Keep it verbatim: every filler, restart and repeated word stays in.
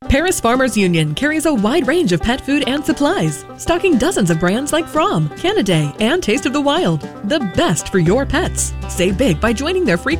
Paris Farmers Union carries a wide range of pet food and supplies, stocking dozens of brands like Fromm, Canidae, and Taste of the Wild. The best for your pets. Save big by joining their free